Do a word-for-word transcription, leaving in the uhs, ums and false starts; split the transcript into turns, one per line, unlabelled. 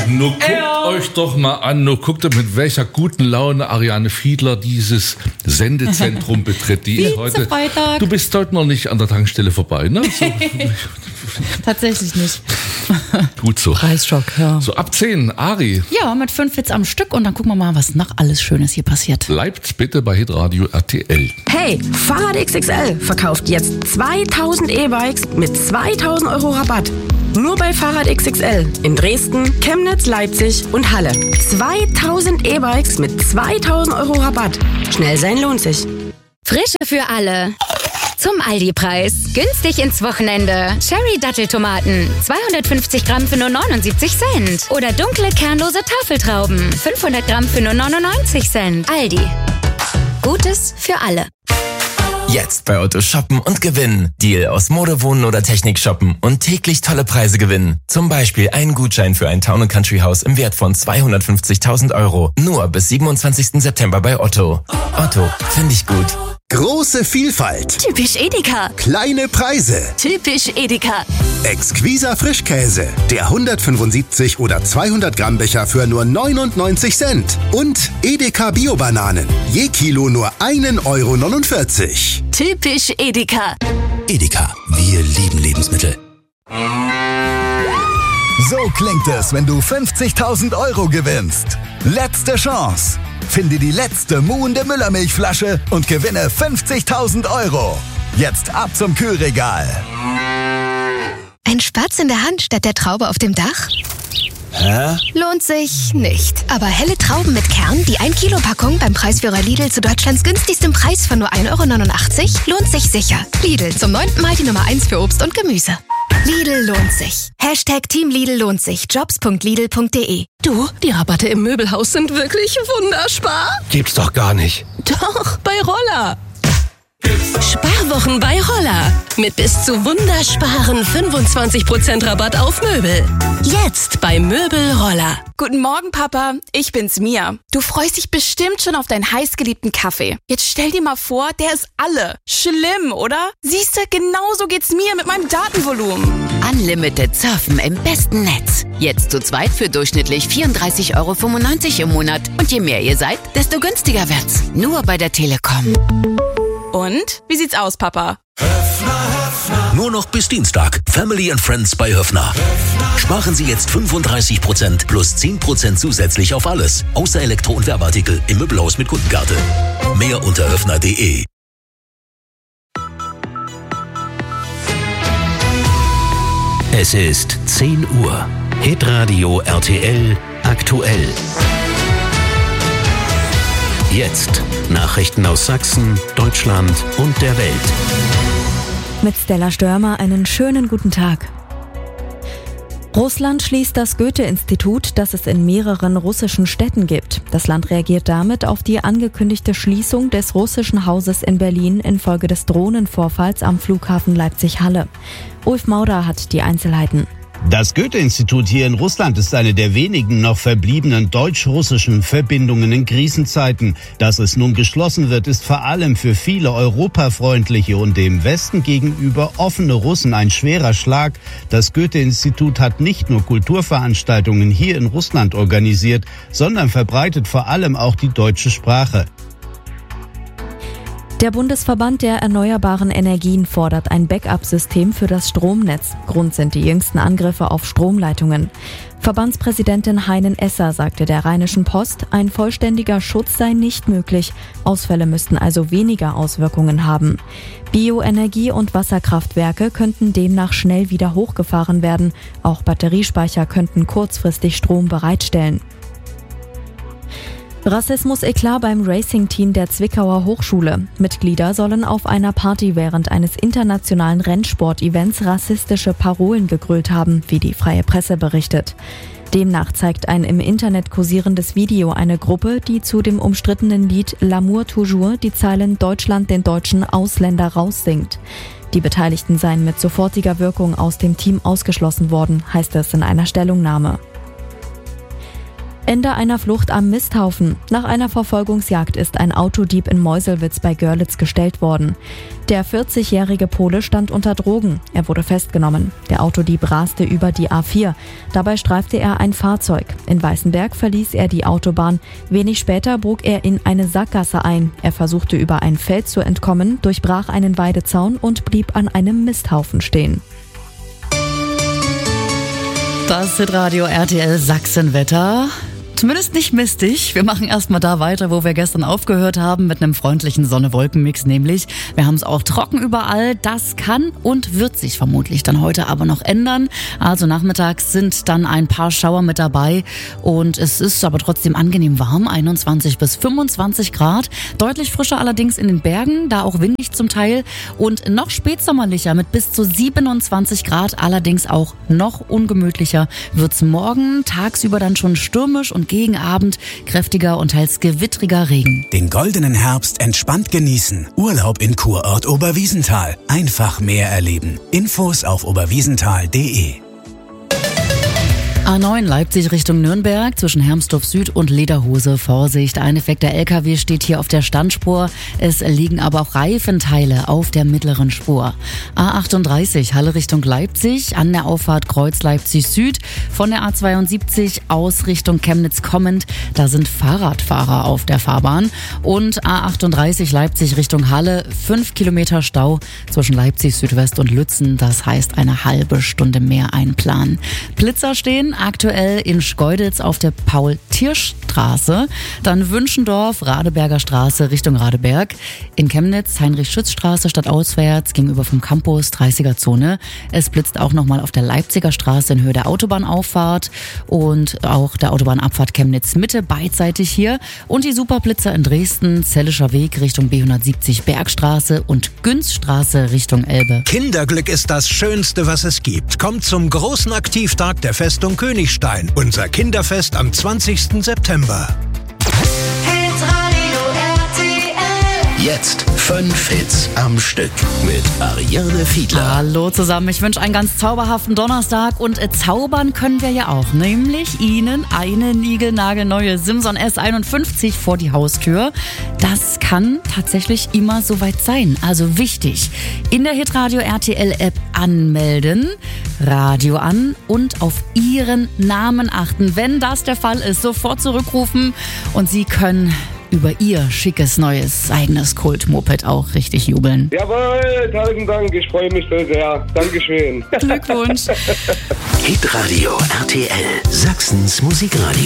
Nur guckt äh. euch doch mal an, nur guckt ihr, mit welcher guten Laune Ariane Fiedler dieses Sendezentrum betritt. Die ist heute, Freitag. Du bist heute noch nicht an der Tankstelle vorbei, ne? So.
Tatsächlich nicht.
Gut so.
Preisschock, ja.
So ab zehn, Ari.
Ja, mit fünf Hits am Stück und dann gucken wir mal, was noch alles Schönes hier passiert.
Bleibt bitte bei Hitradio R T L.
Hey, Fahrrad X X L verkauft jetzt zweitausend E-Bikes mit zweitausend Euro Rabatt. Nur bei Fahrrad X X L in Dresden, Chemnitz, Leipzig und Halle. zweitausend E-Bikes mit zweitausend Euro Rabatt. Schnell sein lohnt sich.
Frische für alle. Zum Aldi-Preis. Günstig ins Wochenende. Cherry-Datteltomaten. zweihundertfünfzig Gramm für nur neunundsiebzig Cent. Oder dunkle, kernlose Tafeltrauben. fünfhundert Gramm für nur neunundneunzig Cent. Aldi. Gutes für alle.
Jetzt bei Otto shoppen und gewinnen. Deal aus Mode, Wohnen oder Technik shoppen und täglich tolle Preise gewinnen. Zum Beispiel einen Gutschein für ein Town and Country Haus im Wert von zweihundertfünfzigtausend Euro. Nur bis siebenundzwanzigsten September bei Otto. Otto, finde ich gut.
Große Vielfalt.
Typisch Edeka.
Kleine Preise.
Typisch Edeka.
Exquiser Frischkäse. Der hundertfünfundsiebzig oder zweihundert Gramm Becher für nur neunundneunzig Cent. Und Edeka Bio-Bananen. Je Kilo nur ein Euro neunundvierzig.
Typisch Edeka.
Edeka. Wir lieben Lebensmittel.
So klingt es, wenn du fünfzigtausend Euro gewinnst. Letzte Chance. Finde die letzte muhende Müllermilchflasche und gewinne fünfzigtausend Euro. Jetzt ab zum Kühlregal.
Ein Spatz in der Hand statt der Traube auf dem Dach?
Hä?
Lohnt sich nicht. Aber helle Trauben mit Kern, die ein Kilo Packung beim Preisführer Lidl zu Deutschlands günstigstem Preis von nur ein Euro neunundachtzig, lohnt sich sicher. Lidl, zum neunten Mal die Nummer eins für Obst und Gemüse. Lidl lohnt sich. Hashtag Team Lidl lohnt sich. Jobs punkt lidl punkt de.
Du, die Rabatte im Möbelhaus sind wirklich wunderspar.
Gibt's doch gar nicht.
Doch, bei Roller. Sparwochen bei Roller. Mit bis zu wundersparen fünfundzwanzig Prozent Rabatt auf Möbel. Jetzt bei Möbel Roller.
Guten Morgen, Papa. Ich bin's, Mia. Du freust dich bestimmt schon auf deinen heißgeliebten Kaffee. Jetzt stell dir mal vor, der ist alle. Schlimm, oder? Siehst du, genauso geht's mir mit meinem Datenvolumen.
Unlimited Surfen im besten Netz. Jetzt zu zweit für durchschnittlich vierunddreißig Euro fünfundneunzig im Monat. Und je mehr ihr seid, desto günstiger wird's. Nur bei der Telekom.
Und? Wie sieht's aus, Papa?
Höfner, Höfner. Nur noch bis Dienstag. Family and Friends bei Höfner. Höfner. Sparen Sie jetzt fünfunddreißig Prozent plus zehn Prozent zusätzlich auf alles. Außer Elektro- und Werbeartikel im Möbelhaus mit Kundenkarte. Mehr unter höfner punkt de.
Es ist zehn Uhr. Hitradio R T L aktuell. Jetzt Nachrichten aus Sachsen, Deutschland und der Welt.
Mit Stella Störmer einen schönen guten Tag. Russland schließt das Goethe-Institut, das es in mehreren russischen Städten gibt. Das Land reagiert damit auf die angekündigte Schließung des russischen Hauses in Berlin infolge des Drohnenvorfalls am Flughafen Leipzig-Halle. Ulf Mauder hat die Einzelheiten.
Das Goethe-Institut hier in Russland ist eine der wenigen noch verbliebenen deutsch-russischen Verbindungen in Krisenzeiten. Dass es nun geschlossen wird, ist vor allem für viele europafreundliche und dem Westen gegenüber offene Russen ein schwerer Schlag. Das Goethe-Institut hat nicht nur Kulturveranstaltungen hier in Russland organisiert, sondern verbreitet vor allem auch die deutsche Sprache.
Der Bundesverband der erneuerbaren Energien fordert ein Backup-System für das Stromnetz. Grund sind die jüngsten Angriffe auf Stromleitungen. Verbandspräsidentin Heinen Esser sagte der Rheinischen Post, ein vollständiger Schutz sei nicht möglich. Ausfälle müssten also weniger Auswirkungen haben. Bioenergie- und Wasserkraftwerke könnten demnach schnell wieder hochgefahren werden. Auch Batteriespeicher könnten kurzfristig Strom bereitstellen. Rassismus-Eklat beim Racing-Team der Zwickauer Hochschule. Mitglieder sollen auf einer Party während eines internationalen Rennsport-Events rassistische Parolen gegrölt haben, wie die Freie Presse berichtet. Demnach zeigt ein im Internet kursierendes Video eine Gruppe, die zu dem umstrittenen Lied L'amour toujours die Zeilen Deutschland den Deutschen Ausländer raussingt. Die Beteiligten seien mit sofortiger Wirkung aus dem Team ausgeschlossen worden, heißt es in einer Stellungnahme. Ende einer Flucht am Misthaufen. Nach einer Verfolgungsjagd ist ein Autodieb in Meuselwitz bei Görlitz gestellt worden. Der vierzigjährige Pole stand unter Drogen. Er wurde festgenommen. Der Autodieb raste über die A vier. Dabei streifte er ein Fahrzeug. In Weißenberg verließ er die Autobahn. Wenig später bog er in eine Sackgasse ein. Er versuchte über ein Feld zu entkommen, durchbrach einen Weidezaun und blieb an einem Misthaufen stehen.
Das Hitradio R T L Sachsenwetter. Zumindest nicht mistig. Wir machen erstmal da weiter, wo wir gestern aufgehört haben, mit einem freundlichen Sonne-Wolken-Mix nämlich. Wir haben es auch trocken überall. Das kann und wird sich vermutlich dann heute aber noch ändern. Also nachmittags sind dann ein paar Schauer mit dabei und es ist aber trotzdem angenehm warm, einundzwanzig bis fünfundzwanzig Grad. Deutlich frischer allerdings in den Bergen, da auch windig zum Teil und noch spätsommerlicher mit bis zu siebenundzwanzig Grad, allerdings auch noch ungemütlicher wird's morgen. Tagsüber dann schon stürmisch und gegen Abend kräftiger und teils gewittriger Regen.
Den goldenen Herbst entspannt genießen. Urlaub in Kurort Oberwiesenthal. Einfach mehr erleben. Infos auf oberwiesenthal punkt de.
A neun Leipzig Richtung Nürnberg zwischen Hermsdorf Süd und Lederhose. Vorsicht, ein defekter L K W steht hier auf der Standspur. Es liegen aber auch Reifenteile auf der mittleren Spur. A achtunddreißig Halle Richtung Leipzig an der Auffahrt Kreuz Leipzig Süd. Von der A zweiundsiebzig aus Richtung Chemnitz kommend. Da sind Fahrradfahrer auf der Fahrbahn. Und A achtunddreißig Leipzig Richtung Halle. Fünf Kilometer Stau zwischen Leipzig Südwest und Lützen. Das heißt eine halbe Stunde mehr einplanen. Blitzer stehen aktuell in Schkeuditz auf der Paul-Tirsch-Straße, dann Wünschendorf, Radeberger Straße Richtung Radeberg, in Chemnitz Heinrich-Schütz-Straße stadtauswärts gegenüber vom Campus, dreißiger-Zone. Es blitzt auch nochmal auf der Leipziger Straße in Höhe der Autobahnauffahrt und auch der Autobahnabfahrt Chemnitz-Mitte beidseitig hier und die Superblitzer in Dresden, Zellischer Weg Richtung B hundertsiebzig Bergstraße und Günzstraße Richtung Elbe.
Kinderglück ist das Schönste, was es gibt. Kommt zum großen Aktivtag der Festung Königstein. Unser Kinderfest am zwanzigsten September.
Jetzt fünf Hits am Stück mit Ariane Fiedler.
Hallo zusammen, ich wünsche einen ganz zauberhaften Donnerstag und äh, zaubern können wir ja auch, nämlich Ihnen eine niegelnagelneue Simson S einundfünfzig vor die Haustür. Das kann tatsächlich immer soweit sein, also wichtig. In der Hitradio R T L App anmelden, Radio an und auf Ihren Namen achten. Wenn das der Fall ist, sofort zurückrufen und Sie können über Ihr schickes, neues, eigenes Kult-Moped auch richtig jubeln.
Jawohl, tausend Dank, ich freue mich so sehr. Dankeschön.
Glückwunsch.
Hitradio R T L, Sachsens Musikradio.